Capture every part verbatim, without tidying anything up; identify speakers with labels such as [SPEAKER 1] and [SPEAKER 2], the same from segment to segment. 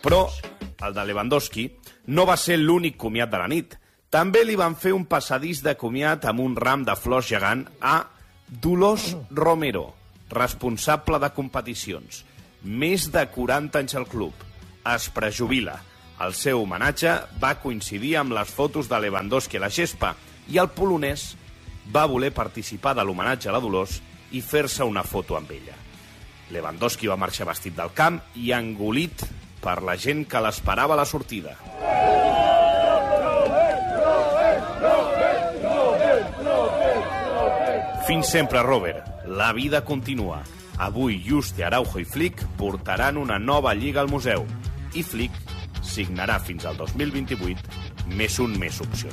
[SPEAKER 1] Però el de Lewandowski no va ser l'únic comiat de la nit. També li van fer un passadís de comiat amb un ram de flors gegant a Dolors Romero, responsable de competicions. Més de quaranta anys al club. Es prejubila. El seu homenatge va coincidir amb les fotos de Lewandowski a la gespa i el polonès va voler participar de l'homenatge a la Dolors i fer-se una foto amb ella. Lewandowski va marxar vestit del camp i engolit per la gent que l'esperava a la sortida. Fins sempre, Robert. La vida continua. Avui, Juste, Araujo i Flick portaran una nova lliga al museu. I Flick signarà fins al dos mil vint-i-vuit més un més opció.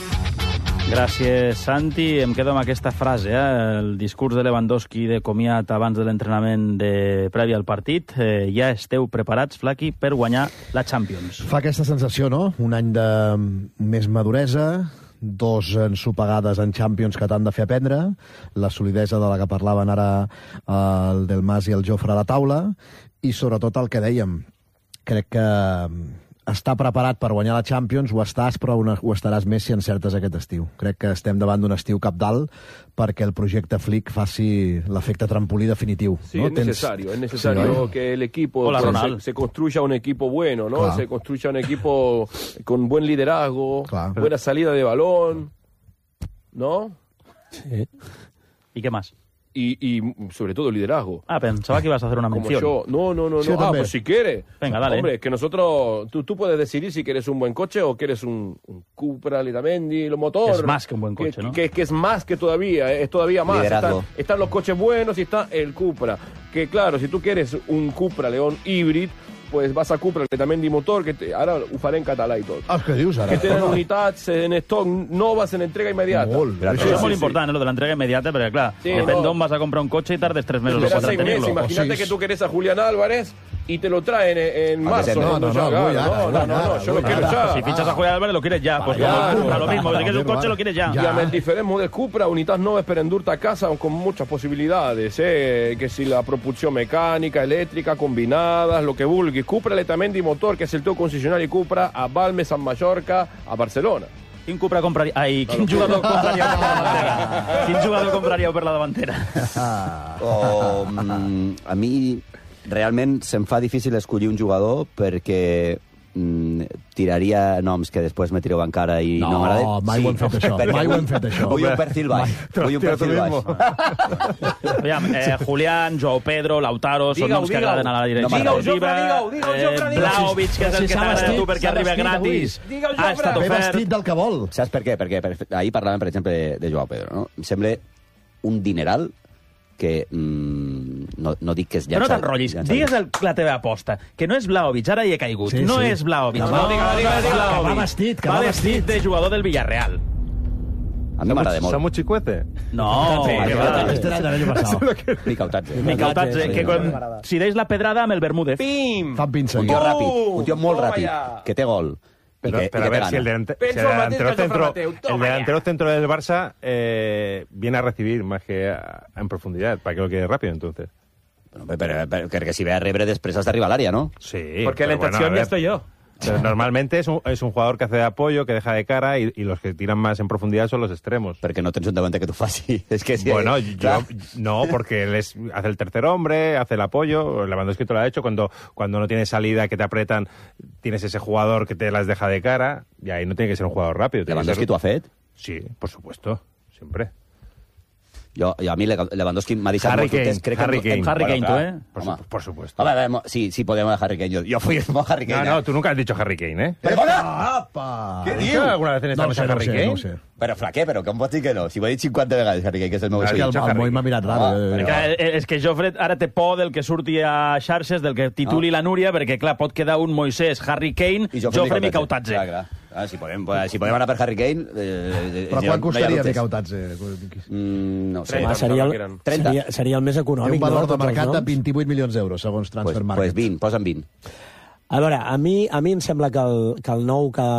[SPEAKER 2] Gràcies, Santi. Em quedo amb aquesta frase, eh? El discurs de Lewandowski de comiat abans de l'entrenament de previ al partit. Eh, ja esteu preparats, Flaqui, per guanyar la Champions.
[SPEAKER 3] Fa aquesta sensació, no? Un any de més maduresa, dos ensopegades en Champions que t'han de fer aprendre, la solidesa de la que parlaven ara el Del Mas i el Jofre a la taula, i sobretot el que dèiem, crec que estar preparat per guanyar la Champions ho estàs, però ho estaràs més si encertes aquest estiu. Crec que estem davant d'un estiu cabdal perquè el projecte Flick faci l'efecte trampolí definitiu.
[SPEAKER 4] Sí,
[SPEAKER 3] ¿no?
[SPEAKER 4] es necesario, es necesario sí, que el equipo pues, se, se construya un equipo bueno, ¿no? Claro. Se construya un equipo con buen liderazgo, claro. Buena salida de balón, ¿no?
[SPEAKER 2] Sí. ¿Y qué más?
[SPEAKER 4] Y, y sobre todo liderazgo.
[SPEAKER 2] Ah, pensaba que ibas a hacer una mención.
[SPEAKER 4] Como yo. No, no, no.
[SPEAKER 2] Sí,
[SPEAKER 4] no. Ah,
[SPEAKER 2] también.
[SPEAKER 4] pues si quieres.
[SPEAKER 2] Venga, dale.
[SPEAKER 4] Hombre, que nosotros... Tú, tú puedes decidir si quieres un buen coche o quieres un, un Cupra, Letamendi, lo motor.
[SPEAKER 2] Es más que un buen coche,
[SPEAKER 4] que,
[SPEAKER 2] ¿no?
[SPEAKER 4] Que, que es más que todavía, es todavía más. Están, están los coches buenos y está el Cupra. Que claro, si tú quieres un Cupra León híbrido, pues vas a Cupra, Letamendi motor, que te, ara ho faré en català i tot.
[SPEAKER 3] Ah, què dius ara?
[SPEAKER 4] Que tenen unitats en stock noves en entrega immediata.
[SPEAKER 2] Molt, això sí, és molt sí, important, sí. Lo de l'entrega immediata, perquè clar, sí, depèn no. d'on vas a comprar un cotxe i tardes tres mesos o quatre en tenir-lo.
[SPEAKER 4] Imagínate que tú querés a Julián Álvarez y te lo traen en, en marzo.
[SPEAKER 3] No, no, no, no,
[SPEAKER 4] no, no, no, yo lo quiero ya.
[SPEAKER 2] Si fichas a Julián Álvarez, lo quieres ya. Pues Cupra, lo mismo, si quieres un coche, lo quieres ya.
[SPEAKER 4] Y amb el diferent model Cupra, unitats noves per endur-te a casa con muchas posibilidades, eh? Que si la propulsión mecánica, eléctrica, combinadas, lo que vulguis. Cupra, Letamendi motor, que és el teu concessionari Cupra a Balmes, a Mallorca, a Barcelona.
[SPEAKER 2] Quin Cupra compraria... Ai, quin jugador compraríeu per la davantera? Quin jugador compraríeu per la davantera?
[SPEAKER 5] Oh, mm, a mi realment se'm fa difícil escollir un jugador perquè mm, tiraria noms que després me tireu encara i no, no m'agrada.
[SPEAKER 3] No, mai sí, ho hem fet això. Mai ho hem fet això.
[SPEAKER 5] Vull un perfil baix. Vull un perfil baix.
[SPEAKER 2] Aviam, eh, Julián, Joao Pedro, Lautaro, són noms que agraden a la direcció.
[SPEAKER 4] Digue-ho, Jofre, digue-ho, digue-ho, Jofre, digue-ho.
[SPEAKER 2] Vlahovic, que és el que t'agrada a tu perquè arriba gratis. Ha estat
[SPEAKER 3] ofert. Ve vestit del que vol.
[SPEAKER 5] Saps per què? Perquè ahir parlàvem, per exemple, de Joao Pedro, no? Em sembla un dineral que mmm, no, no dic que és llançat.
[SPEAKER 2] Però no t'enrotllis. Digues el, la teva aposta, que no és Vlahovic, ara hi he caigut. Sí, no sí. és Vlahovic. No, no, no, no, no és Vlahovic.
[SPEAKER 3] Que va vestit, que va,
[SPEAKER 2] va
[SPEAKER 3] vestit.
[SPEAKER 2] vestit de jugador del Villarreal.
[SPEAKER 5] A mi m'agrada molt.
[SPEAKER 6] Samu Chicuete?
[SPEAKER 2] No,
[SPEAKER 3] sí, que va. Este era l'any passat.
[SPEAKER 5] Micautadze.
[SPEAKER 2] Micautadze, que quan, si deix la pedrada amb el Bermúdez.
[SPEAKER 4] Pim!
[SPEAKER 3] Fan pinça.
[SPEAKER 5] Un tio ràpid, un tio molt ràpid, que té gol.
[SPEAKER 6] Pero,
[SPEAKER 5] que,
[SPEAKER 6] pero a ver si el, delante, si el delantero, centro, el delantero centro del Barça eh, viene a recibir más que a, en profundidad, para que lo quede rápido, entonces.
[SPEAKER 5] Bueno, pero, pero, pero que si ve a rebre després has d'arribar a l'àrea, ¿no?
[SPEAKER 6] Sí.
[SPEAKER 4] Porque la intención bueno, ya estoy yo.
[SPEAKER 6] Pero normalmente es un, es un jugador que hace de apoyo, que deja de cara, y, y los que tiran más en profundidad son los extremos.
[SPEAKER 5] Perquè no tens un davanter que t'ho faci. Es que si
[SPEAKER 6] bueno,
[SPEAKER 5] hay...
[SPEAKER 6] yo no, porque él es, hace el tercer hombre, hace el apoyo. Lewandowski te lo ha hecho. Cuando, cuando no tienes salida, que te apretan, tienes ese jugador que te las deja de cara, y ahí no tiene que ser un jugador rápido.
[SPEAKER 5] ¿Lewandowski t'ho ha fet?
[SPEAKER 6] Sí, por supuesto, siempre.
[SPEAKER 5] Jo, jo a mi Lewandowski m'ha deixat
[SPEAKER 6] Harry
[SPEAKER 5] molt dubtes.
[SPEAKER 6] Kane,
[SPEAKER 5] Crec
[SPEAKER 6] Harry
[SPEAKER 5] que...
[SPEAKER 6] Kane.
[SPEAKER 2] Harry Kane, tú, ¿eh?
[SPEAKER 6] Por, su, por supuesto.
[SPEAKER 5] A ver, sí, sí podemos a Harry Kane. Yo, yo fui a Harry Kane.
[SPEAKER 6] No, no, tú nunca has dicho Harry Kane, ¿eh?
[SPEAKER 5] Pero bueno,
[SPEAKER 3] Apa!
[SPEAKER 5] ¿Qué
[SPEAKER 6] ¿Has dicho alguna vez en esta
[SPEAKER 3] no
[SPEAKER 6] mesa
[SPEAKER 3] sé,
[SPEAKER 6] Harry
[SPEAKER 3] no sé,
[SPEAKER 6] Kane?
[SPEAKER 3] No sé.
[SPEAKER 5] Però, flaquer, però com pots dir que no? Si ho he dit cinquanta vegades, Harry Kane, que és el meu
[SPEAKER 3] És que el, el Moi m'ha mirat raro.
[SPEAKER 5] Ah,
[SPEAKER 2] eh, eh. És que Jofre ara té por del que surti a xarxes, del que tituli no. la Núria, perquè, clar, pot quedar un Moisés, Harry Kane, i Jofre, Jofre Micautadze.
[SPEAKER 5] Clar, clar. Ah, si, podem, si podem anar per Harry Kane... Eh,
[SPEAKER 3] però quan costaria Micautadze?
[SPEAKER 5] Mm, no ho sé.
[SPEAKER 7] trenta, seria, el, seria, seria el més econòmic.
[SPEAKER 3] Té un valor
[SPEAKER 7] no,
[SPEAKER 3] de mercat de vint-i-vuit milions d'euros, segons Transfer
[SPEAKER 5] pues,
[SPEAKER 3] Market.
[SPEAKER 5] Pues vint, posa'm vint.
[SPEAKER 7] A veure, a mi, a mi em sembla que el, que el nou que...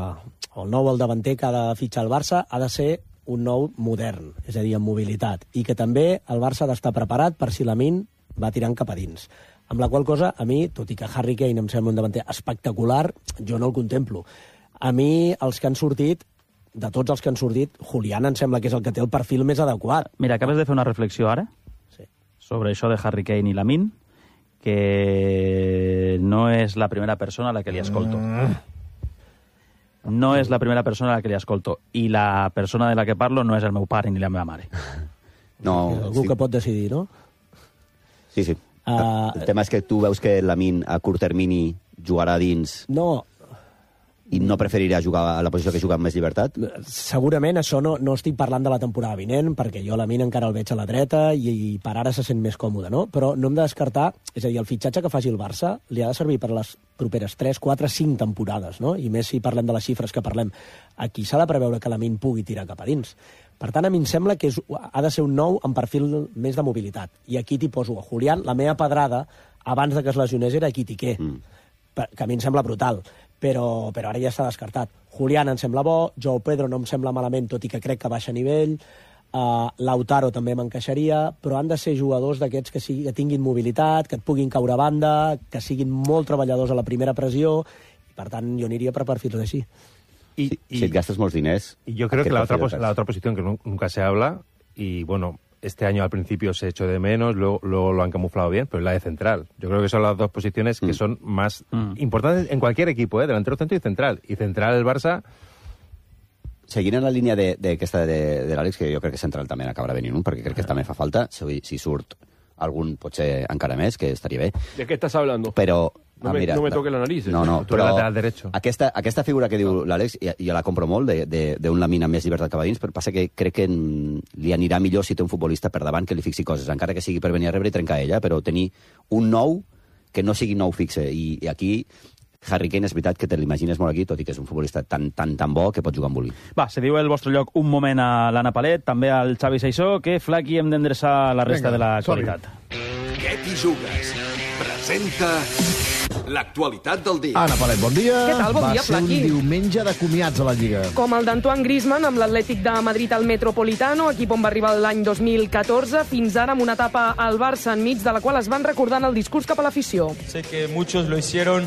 [SPEAKER 7] o el nou el davanter que ha de fitxar el Barça ha de ser un nou modern, és a dir, amb mobilitat, i que també el Barça ha d'estar preparat per si Lamine va tirant cap a dins. Amb la qual cosa, a mi, tot i que Harry Kane em sembla un davanter espectacular, jo no el contemplo. A mi, els que han sortit, de tots els que han sortit, Julián em sembla que és el que té el perfil més adequat.
[SPEAKER 2] Mira, acabes de fer una reflexió ara
[SPEAKER 7] Sí.
[SPEAKER 2] sobre això de Harry Kane i Lamine, que no és la primera persona a la que li escolto. No és la primera persona a la que li escolto. I la persona de la que parlo no és el meu pare ni la meva mare.
[SPEAKER 5] No,
[SPEAKER 7] Algú
[SPEAKER 5] sí.
[SPEAKER 7] que pot decidir, no?
[SPEAKER 5] Sí, sí.
[SPEAKER 7] Uh,
[SPEAKER 5] El tema és que tu veus que Lamine a curt termini jugarà dins
[SPEAKER 7] No,
[SPEAKER 5] i no preferirà jugar a la posició que juga amb més llibertat?
[SPEAKER 7] segurament això no, no estic parlant de la temporada vinent, perquè jo la Lamine encara el veig a la dreta i, i per ara se sent més còmode, no? Però no hem de descartar, és a dir, el fitxatge que faci el Barça li ha de servir per les properes tres, quatre, cinc temporades, no? I més si parlem de les xifres que parlem. Aquí s'ha de preveure que la Lamine pugui tirar cap a dins. Per tant, a mi em sembla que és, ha de ser un nou amb perfil més de mobilitat. I aquí t'hi poso a Julián. La meva pedrada, abans de que es lesionés, era Quitiqué, mm. que a mi em sembla brutal. Però, però ara ja està descartat. Julián em sembla bo, Joao Pedro no em sembla malament, tot i que crec que baixa nivell, uh, Lautaro també m'encaixaria, però han de ser jugadors d'aquests que, sigui, que tinguin mobilitat, que et puguin caure a banda, que siguin molt treballadors a la primera pressió, i per tant jo aniria per perfils així.
[SPEAKER 5] Y, si, y, si et gastes molts diners...
[SPEAKER 6] Y yo creo que la otra, pos la otra posición que nunca se habla, y bueno, este año al principio se echó de menos, luego, luego lo han camuflado bien, pero es la de central. Yo creo que son las dos posiciones mm. que son más mm. importantes en cualquier equipo, ¿eh? Delantero, centro y central. Y central el Barça...
[SPEAKER 5] Seguint en la línia de, de, aquesta de, de l'Àlex, que jo crec que central també acabarà venint un, perquè crec que també fa falta, si, si surt algun potser encara més, que estaria bé.
[SPEAKER 4] ¿De qué estás hablando?
[SPEAKER 5] Però...
[SPEAKER 4] No,
[SPEAKER 5] ah,
[SPEAKER 4] me,
[SPEAKER 5] mira,
[SPEAKER 4] no me toque la nariz.
[SPEAKER 5] No, no,
[SPEAKER 6] tu eres lateral derecho.
[SPEAKER 5] Aquesta, aquesta figura que diu l'Àlex, jo la compro molt, d'un Lamine amb més llibertat cap a dins, però passa que crec que li anirà millor si té un futbolista per davant que li fixi coses, encara que sigui per venir a rebre i trencar ella, però tenir un nou que no sigui nou fixe. I, i aquí Harry Kane és veritat que te l'imagines molt aquí, tot i que és un futbolista tan, tan, tan bo que pot jugar amb bulli.
[SPEAKER 2] Va, se diu el vostre lloc un moment a l'Anna Palet, també al Xavi Saissó, que Flaqui hem d'endreçar la resta Venga, de l'actualitat.
[SPEAKER 8] Què t'hi jugues? Presenta l'actualitat del dia.
[SPEAKER 3] Anna Palet, bon dia.
[SPEAKER 9] Què tal? Bon
[SPEAKER 3] Va
[SPEAKER 9] dia,
[SPEAKER 3] ser
[SPEAKER 9] Flaqui.
[SPEAKER 3] un diumenge de comiats a la Lliga.
[SPEAKER 9] Com el d'Antoine Griezmann amb l'Atlètic de Madrid al Metropolitano, equip on va arribar l'any dos mil catorze, fins ara amb una etapa al Barça enmig de la qual es van recordant el discurs cap a l'afició.
[SPEAKER 10] Sé que muchos lo hicieron,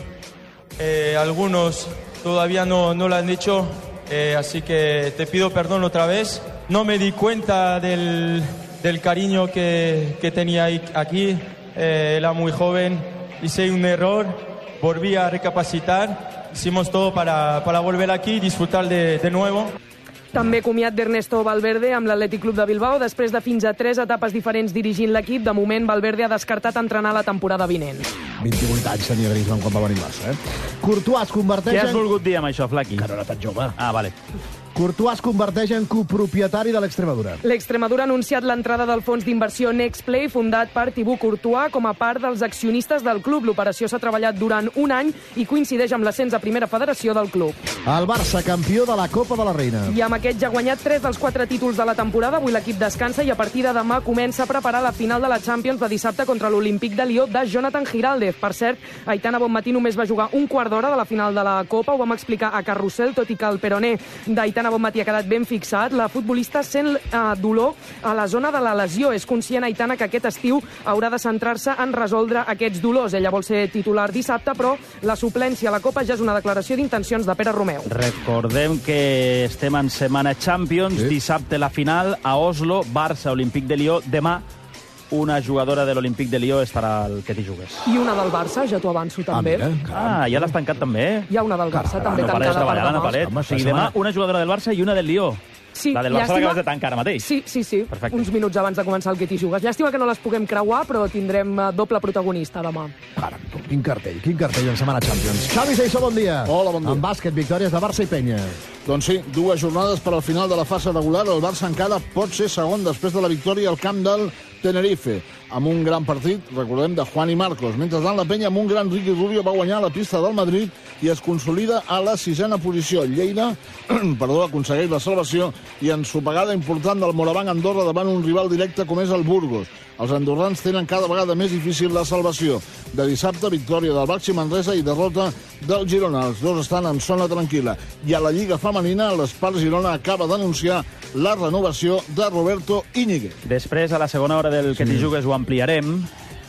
[SPEAKER 10] eh, algunos todavía no, no lo han hecho, eh, así que te pido perdón otra vez. No me di cuenta del, del cariño que, que tenía aquí, eh, era muy joven, hice un error, volví a recapacitar, hicimos todo para, para volver aquí y disfrutar de, de nuevo.
[SPEAKER 9] També comiat d'Ernesto Valverde amb l'Atlètic Club de Bilbao. Després de fins a tres etapes diferents dirigint l'equip, de moment Valverde ha descartat entrenar la temporada vinent.
[SPEAKER 3] vint-i-vuit anys tenia Griezmann quan va venir al Barça, eh? Courtois es converteix
[SPEAKER 2] Què
[SPEAKER 3] en...
[SPEAKER 2] has volgut dir amb això, Flaqui?
[SPEAKER 3] Que no era tan jove.
[SPEAKER 2] Ah, vale.
[SPEAKER 3] Courtois es converteix en copropietari de l'Extremadura.
[SPEAKER 9] L'Extremadura ha anunciat l'entrada del fons d'inversió Nextplay, fundat per Thibaut Courtois, com a part dels accionistes del club. L'operació s'ha treballat durant un any i coincideix amb l'ascens a primera federació del club.
[SPEAKER 3] El Barça, campió de la Copa de la Reina.
[SPEAKER 9] I amb aquest ja ha guanyat tres dels quatre títols de la temporada. Avui l'equip descansa i a partir de demà comença a preparar la final de la Champions de dissabte contra l'Olímpic de Lió de Jonathan Giraldez. Per cert, Aitana Bonmatí només va jugar un quart d'hora de la final de la Copa. Ho vam explicar a Carrusel, tot i que el peroné d'Aitana Bonmatí ha quedat ben fixat. La futbolista sent eh, dolor a la zona de la lesió. És conscient, Aitana, que aquest estiu haurà de centrar-se en resoldre aquests dolors. Ella vol ser titular dissabte, però la suplència a la Copa ja és una declaració d'intencions de Pere Romeu.
[SPEAKER 2] Recordem que estem en setmana Champions, sí. Dissabte la final a Oslo, Barça, Olímpic de Lió. Demà una jugadora de l'Olímpic de Lió estarà al que t'hi jugues.
[SPEAKER 9] I una del Barça, ja t'ho avanço també.
[SPEAKER 3] Ah, mira,
[SPEAKER 2] ah ja l'has tancat també?
[SPEAKER 9] Hi ha una del Barça,
[SPEAKER 2] Caram,
[SPEAKER 9] també
[SPEAKER 2] no
[SPEAKER 9] tancada per demà.
[SPEAKER 2] Palet. O sigui, demà una jugadora del Barça i una del Lió.
[SPEAKER 9] Sí,
[SPEAKER 2] la del Barça
[SPEAKER 9] llàstima...
[SPEAKER 2] l'acabes de tancar ara mateix.
[SPEAKER 9] Sí, sí, sí.
[SPEAKER 2] Perfecte.
[SPEAKER 9] Uns minuts abans de començar el que t'hi jugues. Llàstima que no les puguem creuar, però tindrem doble protagonista demà.
[SPEAKER 3] Caram, tu, quin cartell, quin cartell en setmana Champions. Xavi Saissó, bon dia.
[SPEAKER 11] Hola, bon dia.
[SPEAKER 3] En bàsquet, victòries de Barça i Penya.
[SPEAKER 11] Doncs sí, dues jornades per al final de la fase regular. El Barça encara pot ser segon després de la victòria al camp del Tenerife, amb un gran partit, recordem, de Juan i Marcos. Mentrestant, la Penya, amb un gran Ricky Rubio, va guanyar la pista del Madrid i es consolida a la sisena posició. Lleida, perdó, aconsegueix la salvació i ensopegada important del Moraván Andorra davant un rival directe com és el Burgos. Els andorrans tenen cada vegada més difícil la salvació. De dissabte, victòria del Baxi Manresa i derrota del Girona. Els dos estan en zona tranquil·la. I a la Lliga Femenina, l'Espart Girona acaba d'anunciar la renovació de Roberto Íñiguez.
[SPEAKER 2] Després, a la segona hora del que t'hi jugues, ho ampliarem,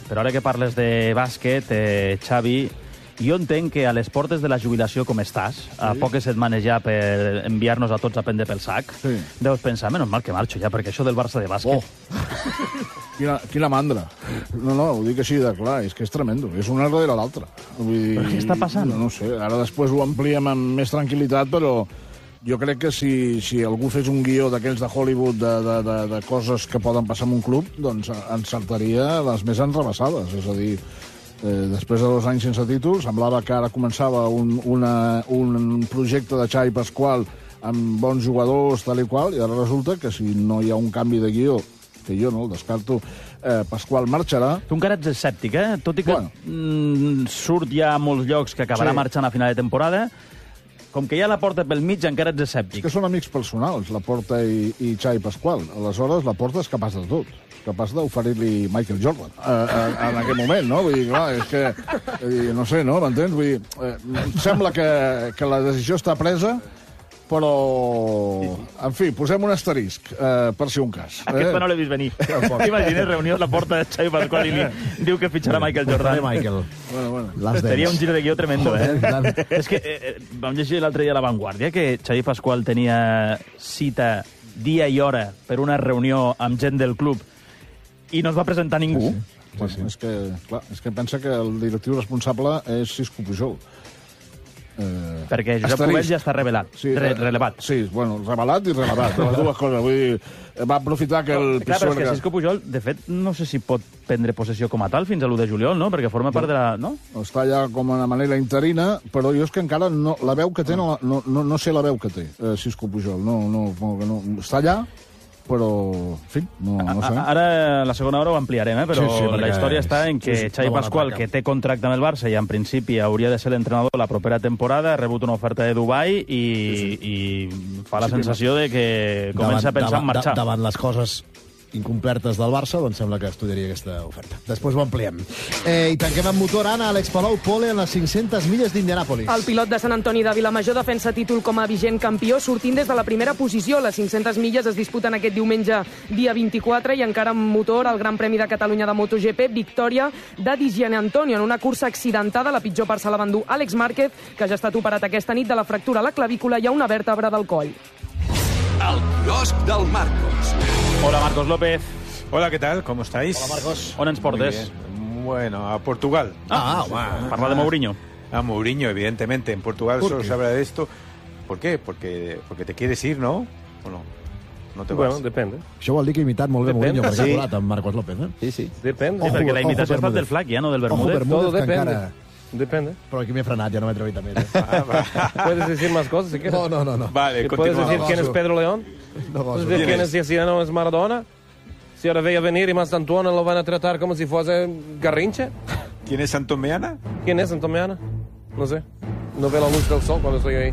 [SPEAKER 2] però ara que parles de bàsquet, eh, Xavi, jo entenc que a les portes de la jubilació com estàs, a poques setmanes ja per enviar-nos a tots a prendre pel sac, sí. deus pensar, menys mal que marxo ja, perquè això del Barça de bàsquet...
[SPEAKER 11] Oh. quina, quina mandra. No, no, ho dic així de clar, és que és tremendo. És una darrere l'altra. Dir...
[SPEAKER 2] Però què està passant?
[SPEAKER 11] No, no sé, ara després ho ampliem amb més tranquil·litat, però jo crec que si, si algú fes un guió d'aquells de Hollywood de, de, de, de coses que poden passar en un club, doncs encertaria les més enrebaçades. És a dir, Eh, després de dos anys sense títol, semblava que ara començava un, una, un projecte de Xavi Pasqual amb bons jugadors, tal i qual, i ara resulta que si no hi ha un canvi de guió, que jo no el descarto, eh, Pasqual marxarà...
[SPEAKER 2] Tu encara ets escèptic, eh? Tot i que bueno. mm, surt ja a molts llocs que acabarà sí. marxant a final de temporada, com que hi ha la Porta pel mig, encara ets escèptic.
[SPEAKER 11] És que són amics personals, la Porta i, i Xavi Pasqual. Aleshores, la Porta és capaç de tot. Capaç d'oferir-li Michael Jordan eh, eh, en aquell moment, no? Vull dir, clar, és que... Eh, no sé, no? M'entens? Vull dir, eh, sembla que, que la decisió està presa, però... En fi, posem un asterisc, eh, per si un cas. Eh?
[SPEAKER 2] Aquest no l'he vist venir. T'imagines, reunió a la Porta de Xavi Pasqual i li diu que fitxarà Michael Jordan.
[SPEAKER 3] Michael.
[SPEAKER 11] Bueno, bueno.
[SPEAKER 2] Seria un giro de guió tremendo, eh? És que eh, vam llegir l'altre dia a La Vanguardia que Xavi Pasqual tenia cita dia i hora per una reunió amb gent del club i no es va presentar ningú.
[SPEAKER 11] Sí, sí. Bueno, sí. És, que, clar, és que pensa que el directiu responsable és Cisco Pujol.
[SPEAKER 2] Eh, Perquè Josep Cubell ja està revelat,
[SPEAKER 11] sí,
[SPEAKER 2] re, relevat.
[SPEAKER 11] Sí, bueno, revelat i relevat, les dues coses. Vull dir, va aprofitar que el...
[SPEAKER 2] Clar, però és que Cisco Pujol, de fet, no sé si pot prendre possessió com a tal fins a l'u de juliol, no? Perquè forma part de la... No?
[SPEAKER 11] Està ja com a manera interina, però jo és que encara no, la veu que té, no, no, no, no sé la veu que té, eh, Cisco Pujol. No, no, no, no, està allà, però, en fi, no, no sé.
[SPEAKER 2] Ara, la segona hora ho ampliarem, eh? Però sí, sí, la història està en que sí, sí, Xavi Pasqual, que té contracte amb el Barça i en principi hauria de ser l'entrenador la propera temporada, ha rebut una oferta de Dubai i, sí, sí. i fa la sí, sensació de que comença davant, a pensar davant, en marxar.
[SPEAKER 3] Davant les coses incomplertes del Barça, doncs sembla que estudiaria aquesta oferta. Després ho ampliem. Eh, I tanquem amb motor, Anna, Àlex Palou, pole en les cinc-centes milles d'Indianàpolis.
[SPEAKER 9] El pilot de Sant Antoni de Vilamajor defensa títol com a vigent campió, sortint des de la primera posició. Les cinc-centes milles es disputen aquest diumenge, dia vint-i-quatre, i encara amb motor al Gran Premi de Catalunya de MotoGP, victòria de Di Gianantonio en una cursa accidentada. La pitjor part se la va endur Àlex Márquez, que ja ha estat operat aquesta nit de la fractura a la clavícula i a una vèrtebra del coll.
[SPEAKER 8] El quiosc del Marcos.
[SPEAKER 2] Hola, Marcos López.
[SPEAKER 12] Hola, ¿qué tal? ¿Cómo estáis?
[SPEAKER 3] Hola, Marcos.
[SPEAKER 2] On ens portes?
[SPEAKER 12] Bueno, a Portugal.
[SPEAKER 2] Ah, ah bueno. Parla de Mourinho.
[SPEAKER 12] A Mourinho, evidentemente. En Portugal solo se habla de esto. ¿Por qué? Porque, porque te quieres ir, ¿no? ¿O no? No te vas.
[SPEAKER 4] Bueno, depende.
[SPEAKER 3] Això vol dir que ha imitat molt bé Mourinho, perquè
[SPEAKER 5] sí.
[SPEAKER 3] ha colat amb Marcos López, eh?
[SPEAKER 5] Sí, sí.
[SPEAKER 4] Depende.
[SPEAKER 2] Sí, perquè la imitació ha estat del Flac, ja, no del Bermúdez.
[SPEAKER 3] Ojo, Bermúdez,
[SPEAKER 4] Todo
[SPEAKER 3] que
[SPEAKER 4] depende.
[SPEAKER 3] encara...
[SPEAKER 4] Depende.
[SPEAKER 3] Pero aquí me he frenado, ya no me atreví también. ¿eh?
[SPEAKER 4] ¿Puedes decir más cosas si quieres?
[SPEAKER 3] No, no, no. no.
[SPEAKER 12] Vale,
[SPEAKER 4] ¿Puedes decir quién es Pedro León?
[SPEAKER 3] No,
[SPEAKER 4] ¿Puedes decir quién es Cristiano es Maradona? Si ahora veía venir y más Antuono lo van a tratar como si fuese Garrincha.
[SPEAKER 12] ¿Quién es Santomeana?
[SPEAKER 4] ¿Quién es Santomeana? No sé. No veo la luz del sol cuando estoy ahí.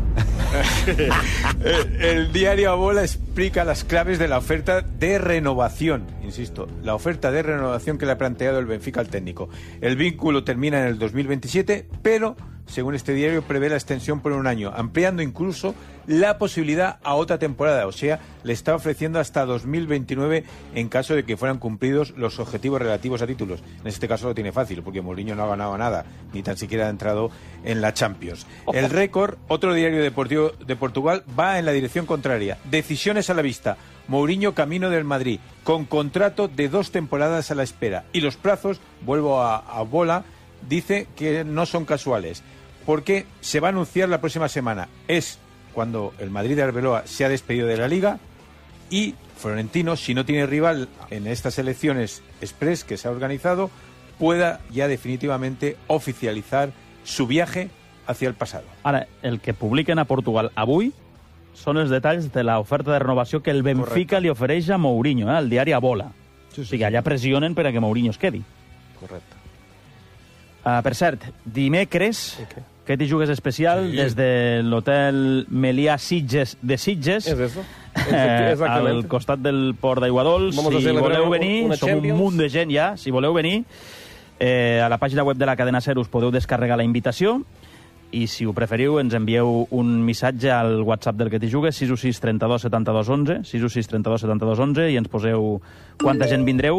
[SPEAKER 12] el, el diario A Bola explica las claves de la oferta de renovación. Insisto, la oferta de renovación que le ha planteado el Benfica al técnico. El vínculo termina en el dos mil veintisiete, pero, según este diario, prevé la extensión por un año, ampliando incluso la posibilidad a otra temporada. O sea, le está ofreciendo hasta dos mil veintinueve en caso de que fueran cumplidos los objetivos relativos a títulos. En este caso lo tiene fácil, porque Mourinho no ha ganado nada, ni tan siquiera ha entrado en la Champions. El Récord, otro diario deportivo de Portugal, va en la dirección contraria. Decisiones a la vista. Mourinho camino del Madrid, con contrato de dos temporadas a la espera. Y los plazos, vuelvo a, a Bola, dice que no son casuales, porque se va a anunciar la próxima semana. Es cuando el Madrid de Arbeloa se ha despedido de la Liga y Florentino, si no tiene rival en estas elecciones express que se ha organizado, pueda ya definitivamente oficializar su viaje hacia el pasado.
[SPEAKER 2] Ara, el que publiquen a Portugal avui són els detalls de l'oferta de renovació que el Benfica Correcte. Li ofereix a Mourinho, eh, al diari A Bola. Sí, sí, o sigui, allà pressionen per a que Mourinho es quedi.
[SPEAKER 12] Correcte.
[SPEAKER 2] Uh, per cert, dimecres, okay. que t'hi jugues especial sí. des de l'hotel Melià Sitges de Sitges.
[SPEAKER 4] És eso.
[SPEAKER 2] Eh, al costat del Port d'Aiguadols. Si voleu venir, som un munt de gent ja, si voleu venir, eh, a la pàgina web de la cadena SER us podeu descarregar la invitació i si ho preferiu ens envieu un missatge al WhatsApp del que t'hi jugues, sis u sis trenta-dos setanta-dos onze, sis u sis trenta-dos setanta-dos onze, i ens poseu quanta gent vindreu.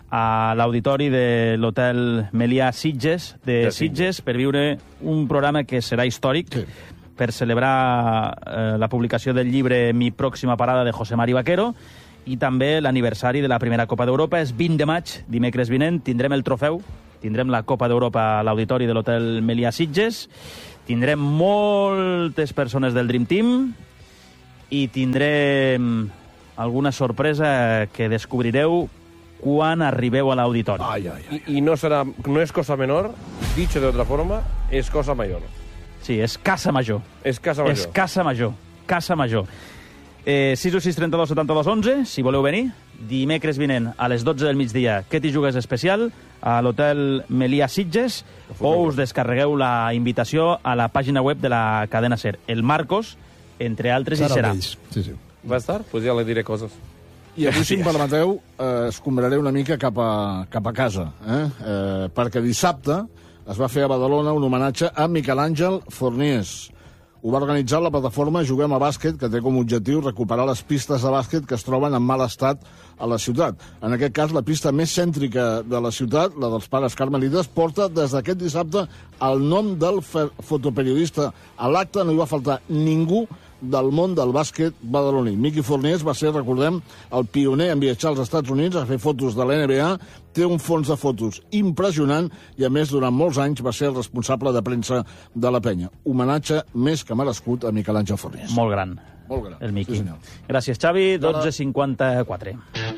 [SPEAKER 2] a l'auditori de l'hotel Melià Sitges, de, de Sitges, per viure un programa que serà històric, sí, per celebrar eh, la publicació del llibre Mi pròxima parada de José Mari Vaquero, i també l'aniversari de la primera Copa d'Europa. És vint de maig, dimecres vinent, tindrem el trofeu, tindrem la Copa d'Europa a l'auditori de l'hotel Melià Sitges, tindrem moltes persones del Dream Team i tindrem alguna sorpresa que descobrireu quan arribeu a l'auditori.
[SPEAKER 4] Ai, ai, ai. I, I no serà, no és cosa menor, dicho de otra forma, és cosa major.
[SPEAKER 2] Sí, és casa major.
[SPEAKER 4] És casa major.
[SPEAKER 2] És casa major. Casa major. Eh, sis u sis trenta-dos setanta-dos onze, si voleu venir. Dimecres vinent a les dotze del migdia, Què t'hi jugues especial, a l'hotel Melià Sitges, o us descarregueu la invitació a la pàgina web de la cadena SER. El Marcos, entre altres, hi serà.
[SPEAKER 11] Sí, sí.
[SPEAKER 4] Va estar? Pues ja li diré coses.
[SPEAKER 11] I avui, si em permeteu, eh, escombraré una mica cap a, cap a casa, eh? Eh, perquè dissabte es va fer a Badalona un homenatge a Miquel Àngel Forniés. Ho va organitzar la plataforma Juguem a Bàsquet, que té com a objectiu recuperar les pistes de bàsquet que es troben en mal estat a la ciutat. En aquest cas, la pista més cèntrica de la ciutat, la dels Pares Carmelites, porta des d'aquest dissabte el nom del fotoperiodista. A l'acte no hi va faltar ningú del món del bàsquet badaloní. Miqui Forniés va ser, recordem, el pioner en viatjar als Estats Units a fer fotos de l'N B A, té un fons de fotos impressionant i, a més, durant molts anys va ser el responsable de premsa de la penya. Homenatge més que merescut a Miquel Àngel Forniés.
[SPEAKER 2] Molt gran.
[SPEAKER 11] Molt gran.
[SPEAKER 2] El Miqui.
[SPEAKER 11] Sí, senyor.
[SPEAKER 2] Gràcies, Xavi. dotze cinquanta-quatre.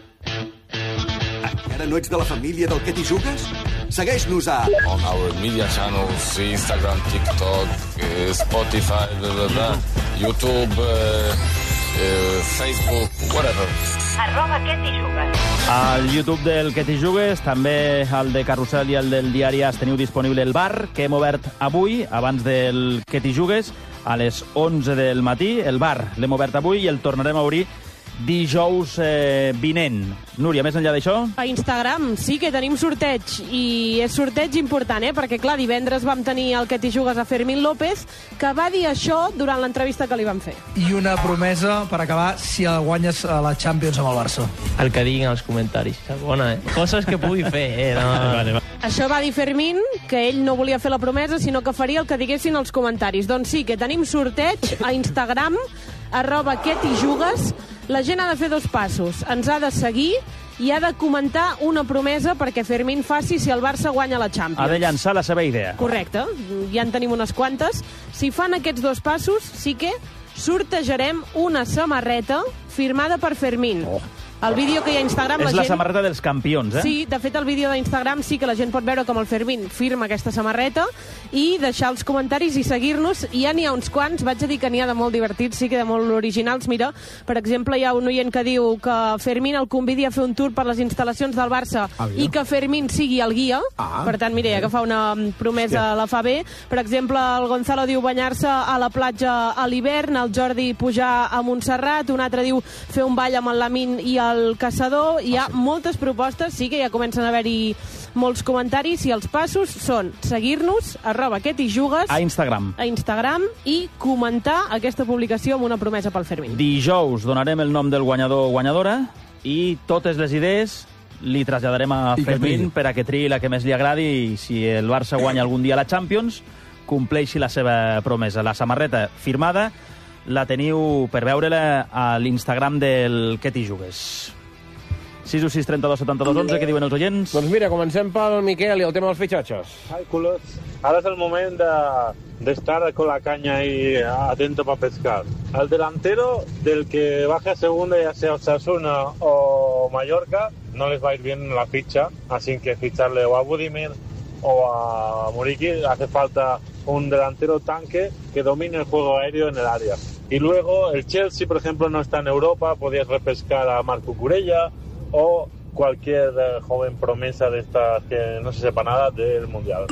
[SPEAKER 8] Encara no ets de la família del Què t'hi jugues? Segueix-nos a...
[SPEAKER 13] On our media channels, Instagram, TikTok, eh, Spotify, bla, bla, bla, YouTube, eh, eh, Facebook, whatever.
[SPEAKER 14] Arroba Què t'hi jugues.
[SPEAKER 2] Al YouTube del Què t'hi jugues, també al de Carrusel i el del Diari As teniu disponible el bar, que hem obert avui, abans del Què t'hi jugues, a les onze del matí. El bar l'hem obert avui i el tornarem a obrir dijous eh, vinent. Núria, més enllà d'això?
[SPEAKER 15] A Instagram sí que tenim sorteig, i és sorteig important, eh? Perquè, clar, divendres vam tenir el Què t'hi jugues a Fermín López, que va dir això durant l'entrevista que li van fer.
[SPEAKER 16] I una promesa, per acabar, si el guanyes a la Champions amb el Barça.
[SPEAKER 17] El que diguin als comentaris. Bona, eh? Coses que pugui fer, eh? No...
[SPEAKER 15] Vale, vale. Això va dir Fermín, que ell no volia fer la promesa, sinó que faria el que diguessin els comentaris. Doncs sí, que tenim sorteig a Instagram, arroba Què t'hi jugues. La gent ha de fer dos passos. Ens ha de seguir i ha de comentar una promesa perquè Fermín faci si el Barça guanya la Champions.
[SPEAKER 2] Ha de llançar la seva idea.
[SPEAKER 15] Correcte. Ja en tenim unes quantes. Si fan aquests dos passos, sí que sortejarem una samarreta firmada per Fermín. Oh. El vídeo que hi ha a Instagram...
[SPEAKER 2] És
[SPEAKER 15] la,
[SPEAKER 2] la
[SPEAKER 15] gent...
[SPEAKER 2] samarreta dels campions, eh?
[SPEAKER 15] Sí, de fet, el vídeo d'Instagram sí que la gent pot veure com el Fermín firma aquesta samarreta i deixar els comentaris i seguir-nos. I ja n'hi ha uns quants, vaig a dir que n'hi ha de molt divertits, sí que de molt originals. Mira, per exemple, hi ha un oient que diu que Fermín el convidi a fer un tour per les instal·lacions del Barça ah, i que Fermín sigui el guia. Ah, per tant, mira, ja que fa una promesa sí. la fa bé. Per exemple, el Gonzalo diu banyar-se a la platja a l'hivern, el Jordi pujar a Montserrat, un altre diu fer un ball amb el Lamin i el el caçador. Hi ha moltes propostes, sí que ja comencen a haver-hi molts comentaris, i els passos són seguir-nos, arroba Què t'hi jugues,
[SPEAKER 2] a Instagram.
[SPEAKER 15] a Instagram, i comentar aquesta publicació amb una promesa pel Fermín.
[SPEAKER 2] Dijous donarem el nom del guanyador o guanyadora i totes les idees li traslladarem a I Fermín per a que triï la que més li agradi, i si el Barça guanya algun dia la Champions, compleixi la seva promesa. La samarreta firmada la teniu per veure-la a l'Instagram del Què t'hi jugues. sis u sis trenta-dos setanta-dos onze, què diuen els oients?
[SPEAKER 4] Doncs mira, comencem pel Miquel i el tema dels fitxatges.
[SPEAKER 18] Ai, culos. Ahora es el moment de, de estar con la caña ahí atento para pescar. Al delantero del que baje a segunda, ya sea Osasuna o Mallorca, no les va a ir bien la ficha, así que ficharle o a Budimir o a Muriqui. Hace falta un delantero tanque que domine el juego aéreo en el área. Y luego el Chelsea, por ejemplo, no está en Europa, podías repescar a Marco Curella o cualquier eh, joven promesa de estas que no se sepa nada del Mundial.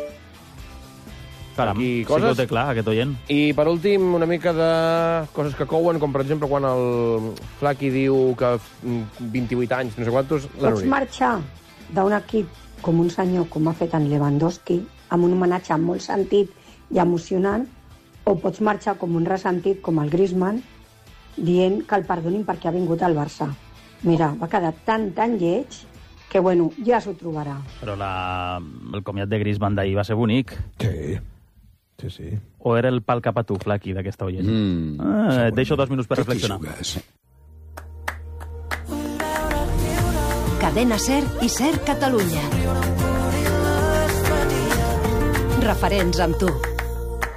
[SPEAKER 2] Caram, sí que ho té clar, aquest oient.
[SPEAKER 4] I per últim, una mica de coses que couen, com per exemple quan el Flaqui diu que vint-i-vuit anys, no sé quantos...
[SPEAKER 19] Pots marxar d'un equip com un senyor com ha fet en Lewandowski, amb un homenatge molt sentit i emocionant, o pots marxar com un ressentit com el Griezmann, dient que el perdonin perquè ha vingut al Barça. Mira, va quedar tan, tan lleig que bueno, ja s'ho trobarà.
[SPEAKER 2] Però la... el comiat de Griezmann d'ahir va ser bonic.
[SPEAKER 3] Sí, sí, sí.
[SPEAKER 2] O era el pal cap a tu, Flaqui, d'aquesta oient? Mm. Ah, et deixo dos minuts per reflexionar.
[SPEAKER 20] Cadena SER i SER Catalunya. Referents amb tu.